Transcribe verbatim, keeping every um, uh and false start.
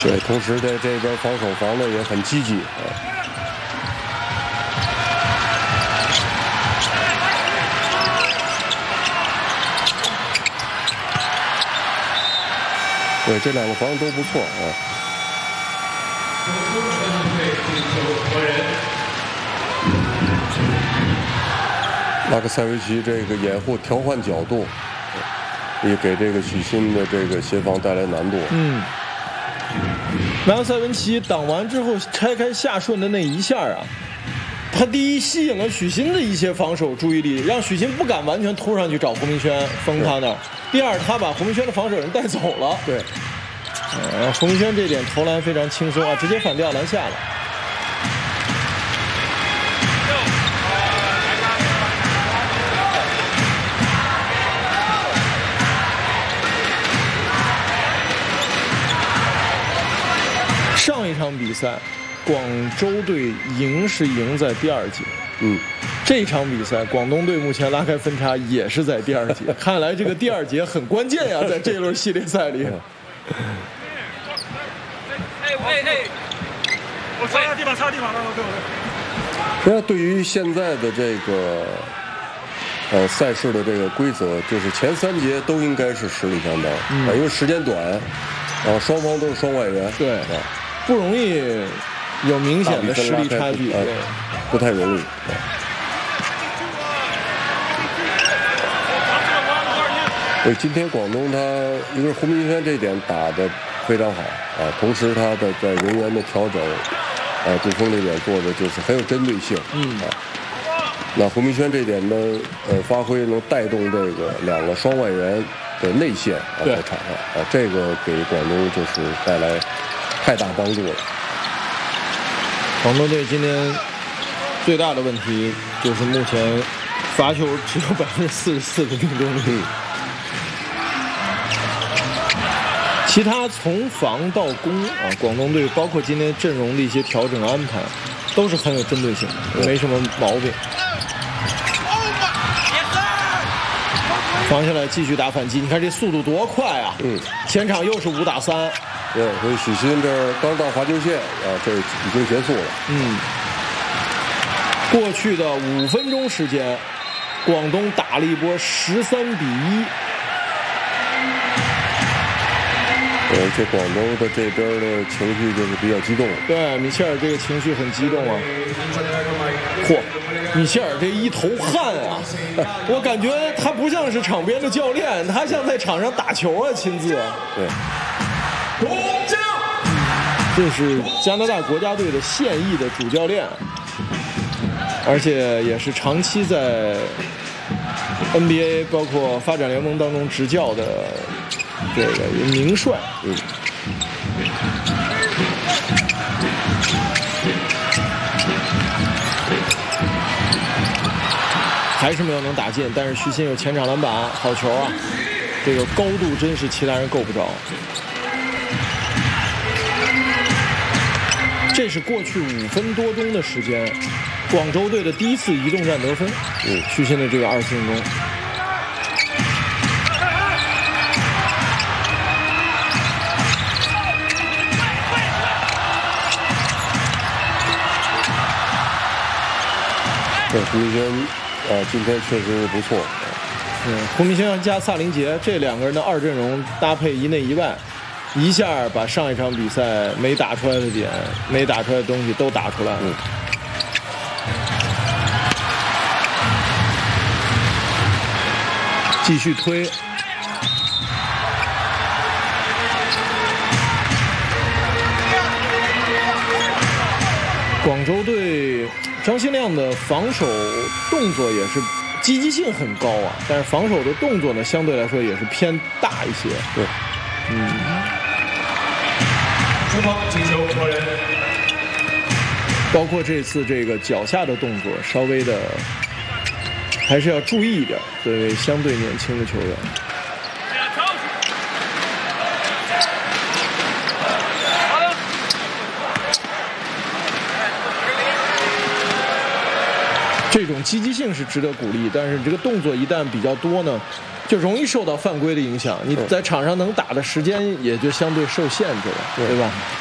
对，同时在这边防守防的也很积极啊。对，这两个防都不错啊。拉克塞维奇这个掩护调换角度，也给这个许昕的这个协防带来难度。 嗯，拉克塞维奇挡完之后拆开下顺的那一下啊，他第一吸引了许昕的一些防守注意力，让许昕不敢完全突上去找胡明轩封他那。第二，他把胡明轩的防守人带走了。 对， 呃，胡明轩这点投篮非常轻松啊，直接反吊篮下了。上一场比赛，广州队赢是赢在第二节。 嗯， 这场比赛，广东队目前拉开分差也是在第二节。看来这个第二节很关键呀，在这一轮系列赛里。 哎哎哎！我擦地板，擦地板了，对不对？ 那对于现在的这个呃赛事的这个规则，就是前三节都应该是实力相当，嗯、啊，因为时间短，然后双方都是双外援， 对，啊、不容易有明显的实力差距， 呃、 对， 不太容易。对，今天广东他一个是胡明轩这一点打得非常好啊，同时他的在人员的调整，啊，杜锋这点做的就是很有针对性，嗯啊。那胡明轩这点呢，呃，发挥能带动这个两个双外援的内线啊在场上啊，这个给广东就是带来太大帮助了。 广东队今天最大的问题就是目前罚球只有百分之四十四的命中率。嗯，其他从防到攻啊，广东队包括今天阵容的一些调整安排，都是很有针对性，没什么毛病。防下来继续打反击，你看这速度多快啊！嗯，前场又是五打三。 对，所以许昕这儿刚到罚球线啊，这已经结束了。 嗯，过去的五分钟时间，广东打了一波十三比一。 而且广东的这边的情绪就是比较激动。 对，米切尔这个情绪很激动啊！嚯，米切尔这一头汗啊，我感觉他不像是场边的教练，他像在场上打球啊，亲自。 对。 这是加拿大国家队的现役的主教练，而且也是长期在 N B A 包括发展联盟当中执教的这个名帅。嗯。还是没有能打进，但是许昕有前场篮板，好球啊！这个高度真是其他人够不着。这是过去五分多钟的时间，广州队的第一次移动战得分。嗯，许昕的这个二次进攻。 对，胡明轩啊，今天确实不错。 嗯，胡明轩加萨林杰这两个人的二阵容搭配一内一外，一下把上一场比赛没打出来的点、没打出来的东西都打出来了。嗯，继续推。广州队张新亮的防守动作也是积极性很高啊，但是防守的动作呢，相对来说也是偏大一些。 对， 嗯。 中方请求国人， 包括这次这个脚下的动作，稍微的还是要注意一点，作为相对年轻的球员。这种积极性是值得鼓励，但是这个动作一旦比较多呢， 就容易受到犯规的影响，你在场上能打的时间也就相对受限制了，对吧？